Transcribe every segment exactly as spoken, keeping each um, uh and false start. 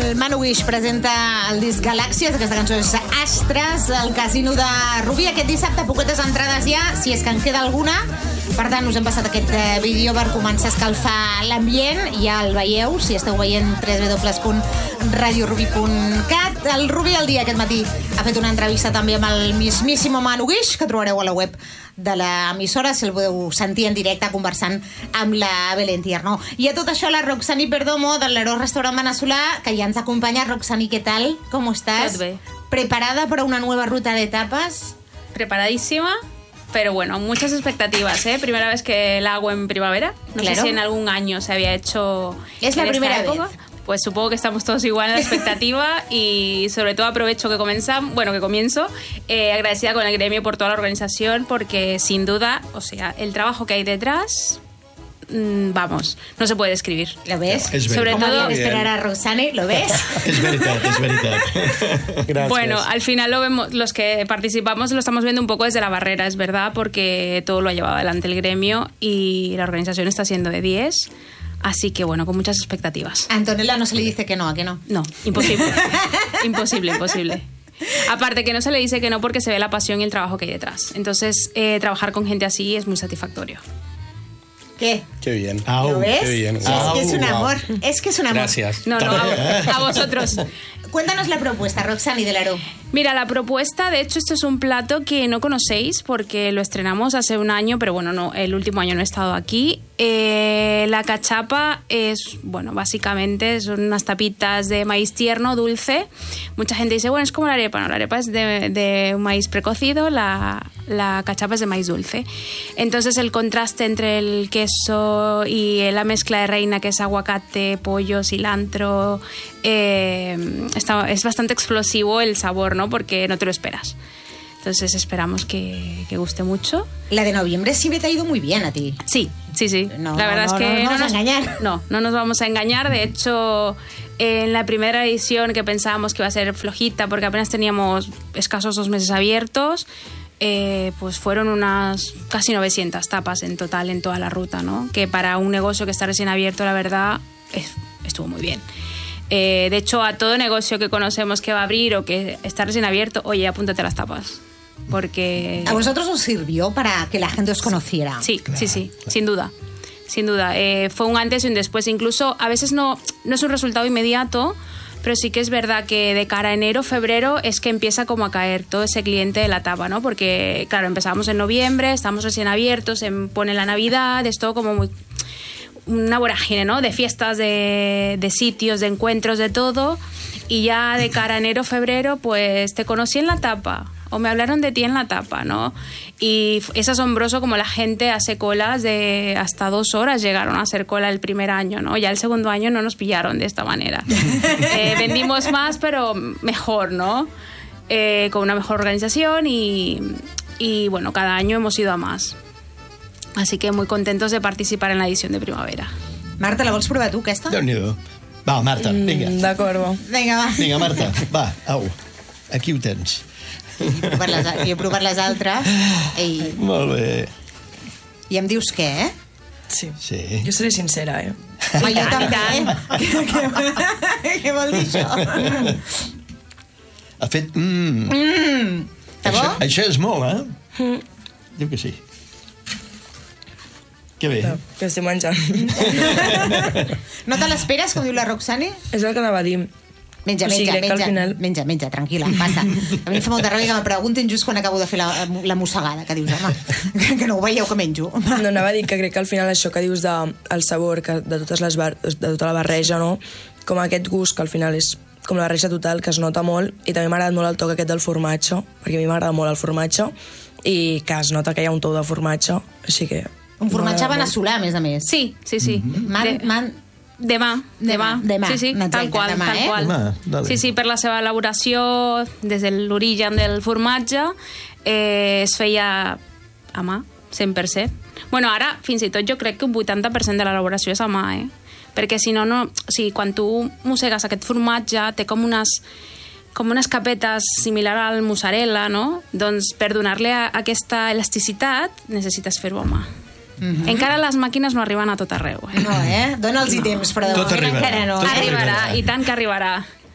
El Manu Guix presenta el disc Galàxies, aquesta cançó és Astres, al Casino de Rubí. Aquest dissabte, poquetes entrades ja, si és que en queda alguna. Per tant, us hem passat aquest vídeo per començar a escalfar l'ambient. Ja el veieu, si esteu veient w w w punt radio ruby punt cat. El Rubí al dia aquest matí ha fet una entrevista també amb el mismíssimo Manu Guix, que trobareu a la web de l'emissora, si el podeu sentir en directe conversant amb la Belén Tierno. I a tot això, la Roxani Perdomo, del Leró Restaurant Veneçolà, que ja ens acompanya. Roxani, ¿qué tal? ¿Cómo estás? Tot bé. ¿Preparada para una nueva ruta de tapas? Preparadísima, pero bueno, muchas expectativas, ¿eh? Primera vez que la hago en primavera. No Claro. sé si en algún año se había hecho. Es la en esta primera época. vez. Pues supongo que estamos todos igual en la expectativa y sobre todo aprovecho que comenzamos, bueno, que comienzo, eh, agradecida con el gremio por toda la organización, porque sin duda, o sea, el trabajo que hay detrás, mmm, vamos, no se puede describir. ¿Lo ves? Es Sobre ¿Cómo todo- había que esperar a Roxani? ¿Lo ves? És veritat, és veritat. Gràcies. Bueno, al final lo vemos, los que participamos lo estamos viendo un poco desde la barrera, es verdad, porque todo lo ha llevado adelante el gremio y la organización está siendo de diez. Así que bueno, con muchas expectativas. A Antonella no se le dice que no, ¿a que no? No, imposible. imposible, imposible. Aparte que no se le dice que no porque se ve la pasión y el trabajo que hay detrás. Entonces, eh, trabajar con gente así es muy satisfactorio. ¿Qué? Qué bien. ¿Lo ves? Qué bien. Sí, es que es un Au, amor. au. Es que es un amor. Gracias. No, no, a, a vosotros. Cuéntanos la propuesta, Roxani del Aro. Mira, la propuesta, de hecho, esto es un plato que no conocéis porque lo estrenamos hace un año, pero bueno, no, el último año no he estado aquí. Eh, la cachapa es, bueno, básicamente son unas tapitas de maíz tierno, dulce. Mucha gente dice, bueno, es como la arepa. No, la arepa es de, de un maíz precocido, la, la cachapa es de maíz dulce. Entonces el contraste entre el queso y la mezcla de reina, que es aguacate, pollo, cilantro, eh, está, es bastante explosivo el sabor, ¿no? Porque no te lo esperas. Entonces esperamos que, que guste mucho. La de noviembre sí me te ha ido muy bien a ti. Sí, sí, sí. No, la verdad no, es que no nos no vamos nos a engañar. No, no nos vamos a engañar. De hecho, en la primera edición que pensábamos que iba a ser flojita porque apenas teníamos escasos dos meses abiertos, eh, pues fueron unas casi novecientas tapas en total en toda la ruta, ¿no? Que para un negocio que está recién abierto, la verdad, es- estuvo muy bien. Eh, de hecho, a todo negocio que conocemos que va a abrir o que está recién abierto, oye, apúntate a las tapas. Porque... ¿A vosotros os sirvió para que la gente os conociera? Sí, sí, sí, sin duda. Sin duda. Eh, fue un antes y un después. Incluso a veces no, no es un resultado inmediato, pero sí que es verdad que de cara a enero, febrero, es que empieza como a caer todo ese cliente de la tapa, ¿no? Porque, claro, empezamos en noviembre, estamos recién abiertos, se pone la Navidad, es todo como muy... una vorágine, ¿no? De fiestas, de, de sitios, de encuentros, de todo. Y ya de cara a enero, febrero, pues te conocí en la tapa o me hablaron de ti en la tapa, ¿no? Y es asombroso como la gente hace colas de hasta dos horas llegaron a hacer cola el primer año, ¿no? Ya el segundo año no nos pillaron de esta manera. Eh, vendimos más, pero mejor, ¿no? Eh, con una mejor organización y, y, bueno, cada año hemos ido a más. Así que muy contentos de participar en la edición de primavera. Marta, la vols provar tu, aquesta? Déu-n'hi-do. Va, Marta, vinga. Mm, D'acord, va. Vinga, va. Vinga, Marta, va, au. Aquí ho tens. Jo he provat les, jo he provat les altres i, Molt bé. i em dius què, eh? Sí. Sí. Jo seré sincera, eh? Home, jo també. Què, què, què vol dir això? Ha fet... Mm. Mm, està bo? Això, això és molt, eh? Diu que sí. Que bé. No, que estic menjant. No te l'esperes, com diu la Roxani? És el que anava a dir. Menja, O sigui, menja, que al menja, final- menja, menja, tranquil·la, passa. A mi em fa molta ràbia que me preguntin just quan acabo de fer la, la mossegada, que dius, home, que no ho veieu que menjo. No, anava a dir que crec que al final això que dius de, el sabor, que de, totes les bar, de tota la barreja, no? Com aquest gust, que al final és com la barreja total, que es nota molt, i també m'ha agradat molt el toc aquest del formatge, perquè a mi m'agrada molt el formatge, i que es nota que hi ha un tou de formatge, així que... Un formatge m'agrada molt. veneçolà, a més a més. Sí, sí, sí. Man, De- man, Demà, demà, Demà, sí, sí, una tal trenta, qual, demà, tal eh? qual. Demà, dale. Sí, sí, per la seva elaboració, des de l'origen del formatge, eh, es feia a mà, cent per cent. Bueno, ara, fins i tot, jo crec que un vuitanta per cent de l'elaboració és a mà, eh? Perquè si no, no... O sigui, quan tu mossegues aquest formatge, té com unes com unes capetes similar al mozzarella, no? Doncs per donar-li aquesta elasticitat necessites fer-ho a mà. Mm-hmm. Encara les màquines no arriben a tot arreu. Eh? No, eh? Dona'ls-hi temps, però de Tot moment arribarà. encara no. Tot Arribarà, arribarà. i tant que arribarà.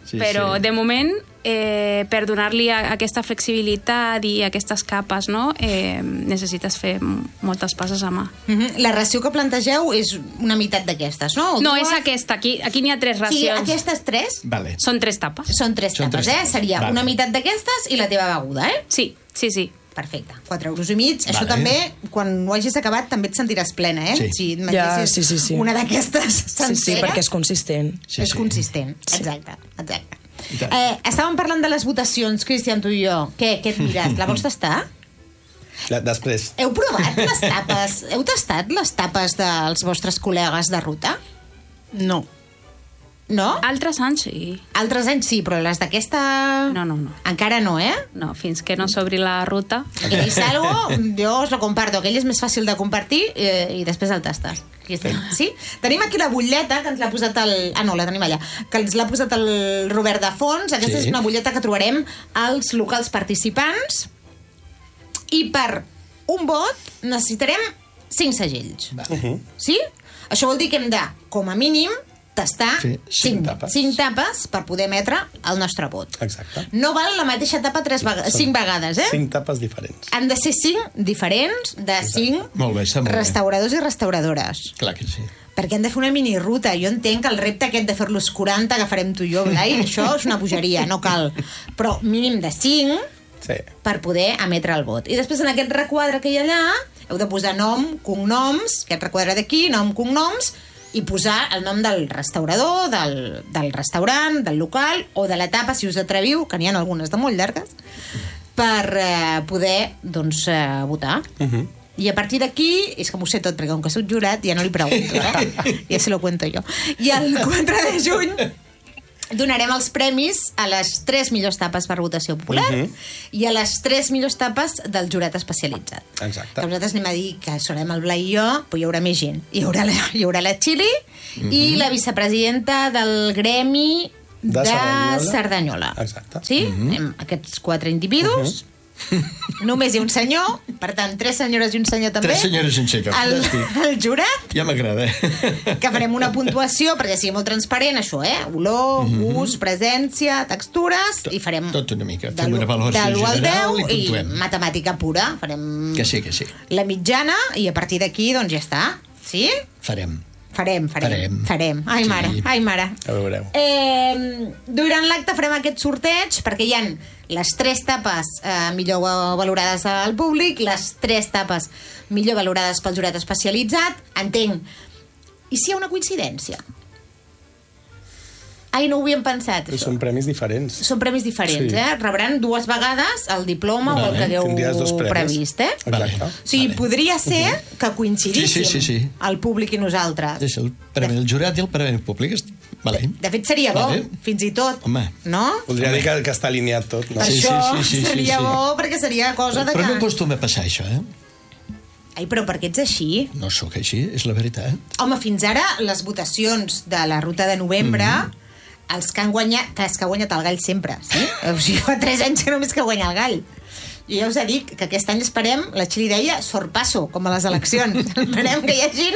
Sí, però sí. de moment, eh, per donar-li a- aquesta flexibilitat i aquestes capes, no? eh, necessites fer m- moltes passes a mà. Mhm. La ració que plantegeu és una meitat d'aquestes, no? O No, dues? és aquesta. Aquí, aquí n'hi ha tres Sí, racions. aquestes tres Vale. Són tres tapes. són tres Són tapes, tres eh? tapes. Seria Vale. una meitat d'aquestes i la teva beguda, eh? Sí, sí, sí. Perfecte. quatre euros i mig. Això Vale. també, quan ho hagis acabat, també et sentiràs plena, eh? Sí. Si et Ja, mengessis sí, sí, sí. una d'aquestes Sí, sencera, sí, perquè és consistent. Sí, és sí. consistent. Sí. Exacte, exacte. I tant. Eh, estàvem parlant de les votacions, Cristian, tu i jo. Què, què et mires? La vols tastar? La, després. Heu provat les tapes? Heu tastat les tapes dels vostres col·legues de ruta? No. No? Altres anys, sí. Altres anys sí, però les d'aquesta... No, no, no. Encara no, eh? No, fins que no s'obri la ruta. I és algo, jo us lo comparto. Aquell és més fàcil de compartir eh, i després el tastes. Aquí estem. Sí? Tenim aquí la butlleta que ens l'ha posat el... Ah, no, la tenim allà. Que ens l'ha posat el Robert de Fons. Aquesta Sí. és una butlleta que trobarem als locals participants. I per un vot necessitarem cinc segells. Vale. Sí? Això vol dir que hem de, com a mínim, tastar Sí, cinc cinc, tapes. cinc tapes per poder emetre el nostre vot. Exacte. No val la mateixa tapa tres vega Són cinc vegades, eh? Cinc tapes diferents. Han de ser cinc diferents de cinc Molt bé, està molt bé. restauradors i restauradores. Clar que sí. Perquè han de fer una miniruta. Jo entenc que el repte aquest de fer-los quaranta que farem tu i jo, Blai, això és una bogeria, no cal. Però mínim de cinc Sí. per poder emetre el vot. I després en aquest requadre que hi ha allà heu de posar nom, cognoms, aquest requadre d'aquí, nom, cognoms, i posar el nom del restaurador, del, del restaurant, del local o de l'etapa, si us atreviu, que n'hi ha algunes de molt llargues, per eh, poder doncs, eh, votar. Uh -huh. I a partir d'aquí, és que m'ho sé tot, perquè com que soc jurat ja no li pregunto, eh? Ja se lo cuento jo. I el quatre de juny donarem els premis a les tres millors tapes per votació popular Mhm. i a les tres millors tapes del jurat especialitzat. Exacte. Que nosaltres anem a dir que serem el Blai i jo, però hi haurà més gent. Hi haurà la, hi haurà la Xili i la vicepresidenta del gremi de, De Cerdanyola. Cerdanyola. Exacte. Sí? Hem, aquests quatre individus. Només hi ha un senyor, per tant, tres senyores i un senyor també. Tres senyores i un senyor, El, fantàstic. el jurat, Ja m'agrada. que farem una puntuació perquè sigui molt transparent, això, eh? Olor, gust, presència, textures, i farem... Tot una mica. de Fem l'u- una valoració de l'u al general deu i puntuem. matemàtica pura. Farem Que sí, que sí. la mitjana i a partir d'aquí, doncs ja està. Sí? Farem. Farem, farem. Farem. farem. Ai, Sí. mare, ai, mare. Ja veureu. Eh, durant l'acte farem aquest sorteig perquè hi han les tres tapes eh, millor valorades al públic, les tres tapes millor valorades pel jurat especialitzat. Entenc. I si hi ha una coincidència? Ai, no ho havíem pensat, Però això. són premis diferents. Són premis diferents, Sí. eh? Rebran dues vegades el diploma o el que hagueu Tindries dos premis. previst, eh? Exacte. O sigui, Vale. podria ser que coincidíssim Sí, sí, sí, sí. el públic i nosaltres. És el premi del jurat i el premi públic. Vale. De fet, seria bo, Vale. fins i tot. Home. No? Voldria dir que, que està alineat tot, no? Per Sí, sí, això sí, sí, sí, seria sí. bo, perquè seria cosa de Però no que... acostuma a passar això, eh? Ai, però per què ets així? No sóc així, és la veritat. Home, fins ara, les votacions de la ruta de novembre, Mhm. els que han guanyat, que és que ha guanyat el gall sempre, sí? O sigui, fa tres anys que només que guanya el gall. Jo ja us dic que aquest any esperem, la Xili deia, sorpasso, com a les eleccions. Esperem que hi hagi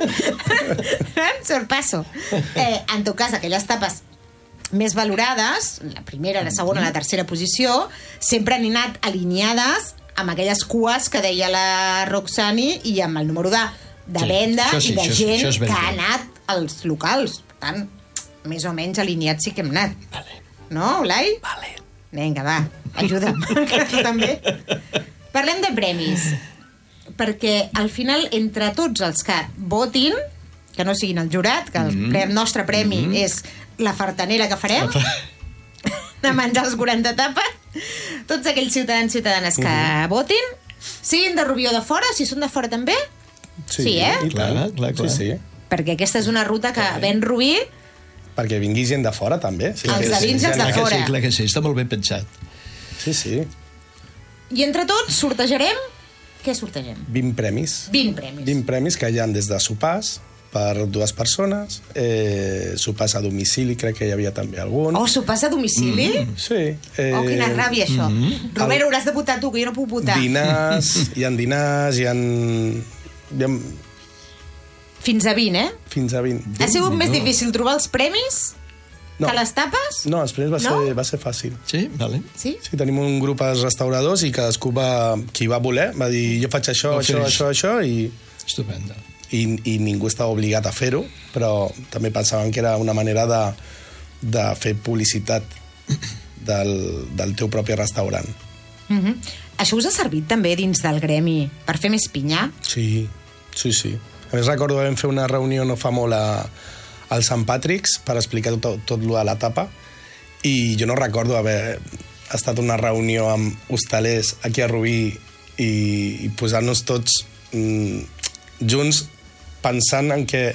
sorpasso. Eh, en tot cas, aquelles tapes més valorades, la primera, la segona, la tercera posició, sempre han anat alineades amb aquelles cues que deia la Roxani i amb el número de, de Sí, venda això sí, i de això sí, gent això és ben que ha bé. anat als locals. Per tant, més o menys alineats sí que hem anat. Vale. No, Blai? Vale. Vinga, va, ajuda'm. Que tu també. Parlem de premis. Perquè al final, entre tots els que votin, que no siguin el jurat, que el Mm-hmm. pre nostre premi és la fartanera que farem, de menjar les quaranta tapes, tots aquells ciutadans i ciutadanes que Mm-hmm. votin, siguin de Rubió de fora, si són de fora també, Sí, eh? i tant. Clar, clar, clar. Sí, sí. perquè aquesta és una ruta que ven Rubí, Perquè vingui gent de fora, també. Sí, Els que de sí, dins i els ja de n'hi ha- Clar que fora. sí, clar que sí, està molt ben pensat. Sí, sí. i entre tots sortejarem... Què sortegem? vint premis. vint premis. vint premis que hi ha des de sopars per dues persones, eh, sopars a domicili, crec que hi havia també algun. Oh, s'ho passa a domicili? Mm. Sí. Eh, Oh, quina ràbia, això. Mm. Robert, hauràs de votar tu, que jo no puc votar. Dinars, hi ha dinars, hi ha... Hi ha Fins a vint, eh? fins a vint. Ha sigut més Déu-n'hi-do. difícil trobar els premis No. Que les tapes? No, els primers va, No? ser, va ser fàcil. Sí, vale. Sí? Sí, tenim un grup de restauradors i cadascú va, qui va voler va dir jo faig això, No això, ofereix. això, això i, Estupendo. i, i ningú estava obligat a fer-ho, però també pensaven que era una manera de, de fer publicitat del, del teu propi restaurant. Uh -huh. Això us ha servit també dins del gremi per fer més pinya? Sí, sí, sí. A més recordo que vam fer una reunió no fa molt a, al Sant Patrick's per explicar tot, tot lo de la tapa i jo no recordo haver estat una reunió amb hostalers aquí a Rubí i, i posar-nos tots mm, junts pensant en que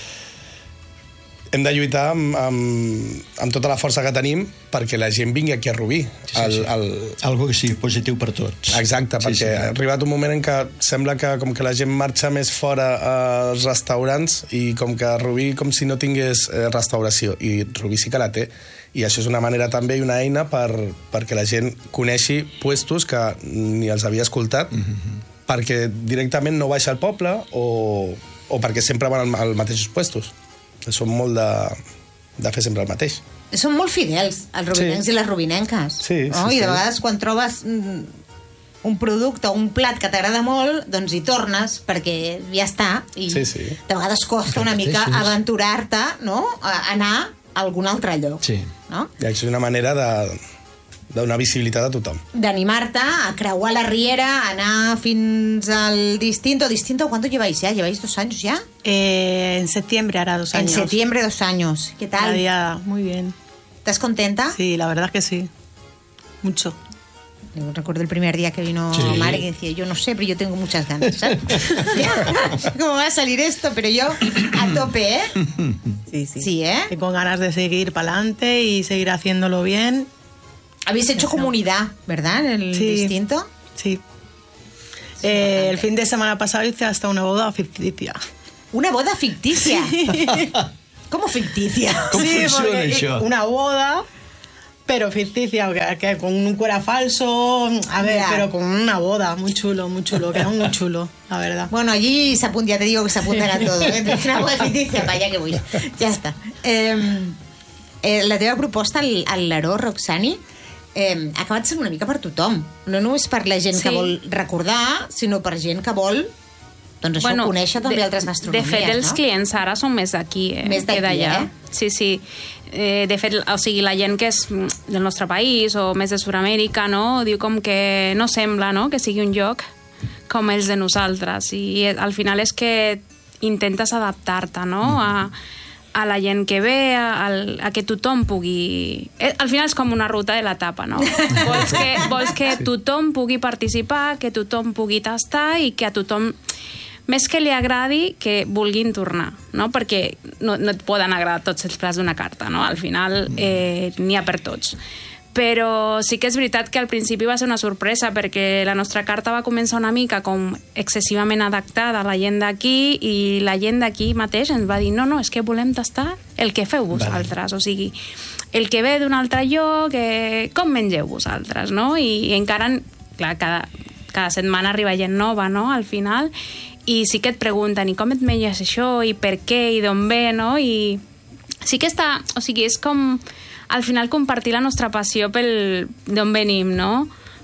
hem de lluitar amb, amb, amb tota la força que tenim perquè la gent vingui aquí a Rubí. Sí, sí, sí. El, el... Algo que sigui positiu per tots. Exacte, Sí, perquè sí. ha arribat un moment en què sembla que com que la gent marxa més fora als restaurants i com que Rubí com si no tingués eh, restauració, i Rubí sí que la té, i això és una manera també i una eina per, perquè la gent coneixi puestos que ni els havia escoltat, mm-hmm. perquè directament no baixa al poble o, o perquè sempre van als mateixos puestos. Som molt de, de fer sempre el mateix. Són molt fidels, els rubinencs Sí. i les rubinenques. Sí, sí, no? I de sí. vegades quan trobes mm, un producte o un plat que t'agrada molt, doncs hi tornes perquè ja està. I Sí, sí. de vegades costa una mica Repeteixes. aventurar-te, no?, a anar a algun altre lloc. Sí. No? I això és una manera de, de donar visibilitat a tothom. D'animar-te a creuar la riera, anar fins al Distinto. ¿Distinto cuánto lleváis ya? ¿Lleváis dos años ya? Eh, en septiembre hará dos años. En septiembre, dos años. ¿Qué La tal? diada, muy bien. ¿Estás contenta? Sí, la verdad es que sí. Mucho. Yo recuerdo el primer día que vino Sí. Marc y decía, yo no sé, pero yo tengo muchas ganas, ¿sabes? ¿Cómo va a salir esto? Pero yo a tope, ¿eh? Sí, sí. Sí, ¿eh? Y con ganas de seguir para adelante y seguir haciéndolo bien. Habéis hecho comunidad, ¿verdad? En el Sí. Distinto. Sí. Eh, el fin de semana pasado hice hasta una boda ficticia. Una boda ficticia. ¿Cómo ficticia? Com funciona porque, això? eh, Una boda, pero ficticia, que, que con un cuera falso, a ver, Ya. pero con una boda, muy chulo, muy chulo, quedó muy chulo, la verdad. Bueno, allí se apunta, ya te digo que se apuntan a todo. ¿eh? Una boda ficticia, para allá que voy. Ya está. Eh, eh, la teva proposta al, al Laró, Roxani, eh, ha acabat sent una mica per tothom. No només per la gent Sí. que vol recordar, sinó per gent que vol, doncs això, conèixer també de, altres gastronomies, De fet, els no? clients ara són més d'aquí, eh, Més d'aquí, que d'allà. eh? Sí, sí. Eh, de fet, o sigui, la gent que és mm, del nostre país o més de Sud-amèrica, no?, diu com que no sembla, no?, que sigui un lloc com els de nosaltres. I eh, al final és que intentes adaptar-te, no?, a, a la gent que ve, a, a que tothom pugui... Eh, al final és com una ruta de l'etapa, no? Vols que, vols que tothom pugui participar, que tothom pugui tastar i que a tothom, més que li agradi, que vulguin tornar, no? Perquè no, no et poden agradar tots els plats d'una carta, no? Al final eh, n'hi ha per tots. Però sí que és veritat que al principi va ser una sorpresa perquè la nostra carta va començar una mica com excessivament adaptada a la gent d'aquí i la gent d'aquí mateix ens va dir no, no, és que volem tastar el que feu vosaltres, o sigui, el que ve d'un altre lloc, eh, com mengeu vosaltres, no? I, i encara, clar, cada, cada setmana arriba gent nova, no?, al final, i sí que et pregunten, i com et menges això, i per què, i d'on ve, no? I sí que està, o sigui, és com al final compartir la nostra passió pel d'on venim, no?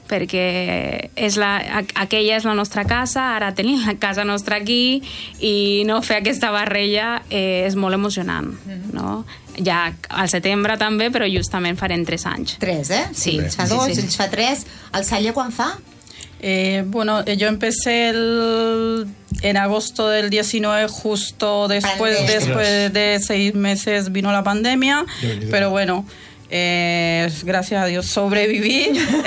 Perquè és la, aquella és la nostra casa, ara tenim la casa nostra aquí i no fer aquesta barreja eh, és molt emocionant, no? Ja al setembre també, però justament farem tres anys. Tres, ¿eh? Sí, Sí. ens fa dos, Sí, sí. ens fa tres. El Salla quan fa? Eh, bueno, eh, yo empecé el, en agosto del diecinueve, justo después, Pandemia. después de seis meses vino la pandemia, Bienvenido. pero bueno, eh, gracias a Dios sobreviví.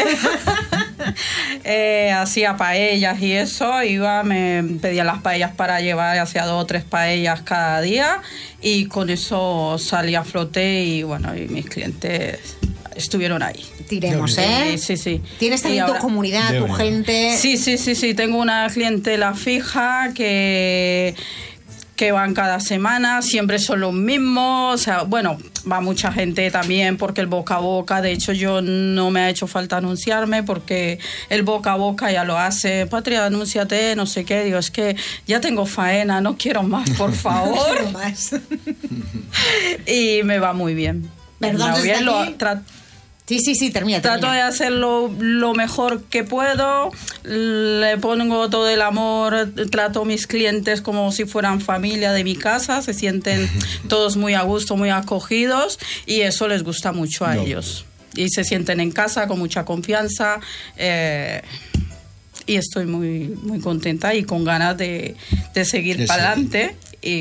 eh, hacía paellas y eso, iba, me pedía las paellas para llevar, hacía dos o tres paellas cada día y con eso salí a flote y bueno, y mis clientes estuvieron ahí. Tiremos, ¿eh? Sí, sí, sí. Tienes Y también tu ahora- comunidad, De tu verdad. gente. Sí, sí, sí, sí. Tengo una clientela fija que, que van cada semana, siempre son los mismos. O sea, bueno, va mucha gente también porque el boca a boca, de hecho yo no me ha hecho falta anunciarme porque el boca a boca ya lo hace. Patria, anúnciate, no sé qué. Digo, es que ya tengo faena, no quiero más, por favor. Quiero más. Y me va muy bien. Bueno, doncs des bien, lo d'aquí... tra- Sí, sí, sí, termina, termina. Trato de hacerlo lo mejor que puedo, le pongo todo el amor, trato a mis clientes como si fueran familia de mi casa, se sienten todos muy a gusto, muy acogidos y eso les gusta mucho a No. ellos. Y se sienten en casa con mucha confianza eh, y estoy muy, muy contenta y con ganas de, de seguir De para seguir. adelante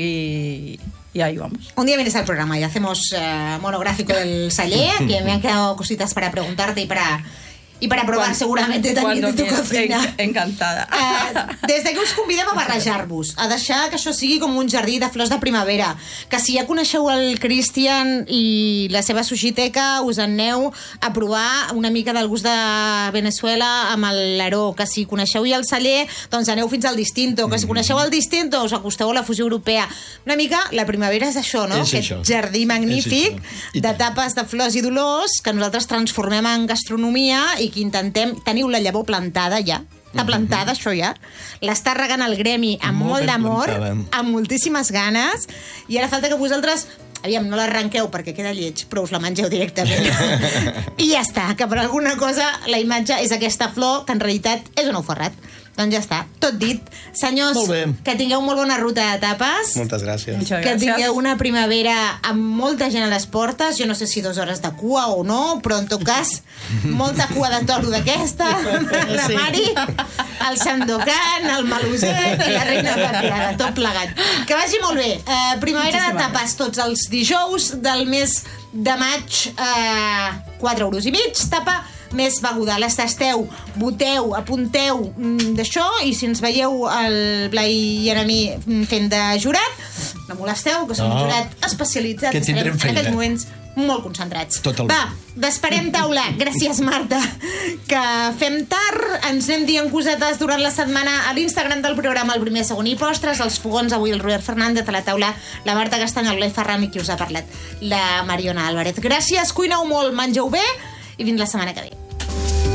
y, y ahí vamos. Un día vienes al programa y hacemos uh, monográfico del Saller, que me han quedado cositas para preguntarte y para, y para probar Cuando- seguramente también cuando de tu quieras, cocina. en- encantada. Uh, des d'aquí us convidem a barrejar-vos, a deixar que això sigui com un jardí de flors de primavera, que si ja coneixeu el Cristian i la seva sushiteca, us aneu a provar una mica del gust de Venezuela amb l'Aró, que si coneixeu ja el Saller, doncs aneu fins al Distinto, que si coneixeu el Distinto us acosteu a la fusió europea. Una mica, la primavera és això, no? És Aquest això. jardí magnífic És això. I de tant. tapes de flors i d'olors que nosaltres transformem en gastronomia i que intentem... Teniu la llavor plantada ja. Està plantada, això ja. L'està regant el gremi amb Molt molt, ben d'amor, plantada. amb moltíssimes ganes, i ara falta que vosaltres... Aviam, no l'arrenqueu perquè queda lleig, però us la mengeu directament. I ja està, que per alguna cosa la imatge és aquesta flor, que en realitat és un ou ferrat. Doncs ja està, tot dit. Senyors, Molt bé. que tingueu molt bona ruta de tapes. Moltes gràcies. Muchas Que gracias. tingueu una primavera amb molta gent a les portes, jo no sé si dues hores de cua o no, però en tot cas, molta cua de toro d'aquesta, la Mari, el Sandokan, el Maluset i la Reina Patriada, tot plegat. Que vagi molt bé. Uh, primavera de tapes tots els dijous del mes de maig, uh, quatre euros i mig, tapa més beguda. Les tasteu, voteu, apunteu mm, d'això, i si ens veieu el Blai i a mi mm, fent de jurat, no molesteu, que som No. un jurat especialitzat. Que tindrem estarem en feina. aquests moments molt concentrats. Tot el- Va, desperem taula. Gràcies, Marta. Que fem tard, ens anem dient cosetes durant la setmana a l'Instagram del programa, el primer, segon i postres, els fogons, avui el Robert Fernández, a la taula la Marta Castany, el Blai Ferran i qui us ha parlat, la Mariona Álvarez. Gràcies, cuineu molt, mengeu bé i fins la setmana que ve.